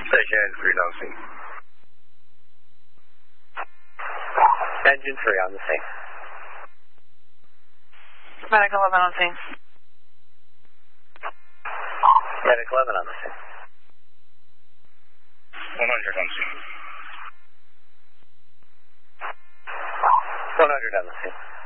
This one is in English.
Station 3 on scene. Engine 3 on the scene. Medic 11 on scene. Medic 11 on the scene. 100 on scene. 100 on the scene.